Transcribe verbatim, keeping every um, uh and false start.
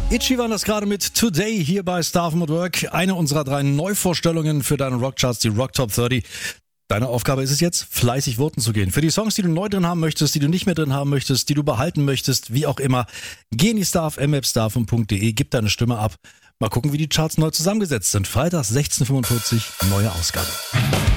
Itchy waren das gerade mit Today hier bei Staffen at Work. Eine unserer drei Neuvorstellungen für deine Rockcharts, die Rock Top dreißig. Deine Aufgabe ist es jetzt, fleißig voten zu gehen. Für die Songs, die du neu drin haben möchtest, die du nicht mehr drin haben möchtest, die du behalten möchtest, wie auch immer, geh in die Star F M App, starfm punkt de, gib deine Stimme ab. Mal gucken, wie die Charts neu zusammengesetzt sind. Freitag sechzehn Uhr fünfundvierzig, neue Ausgabe.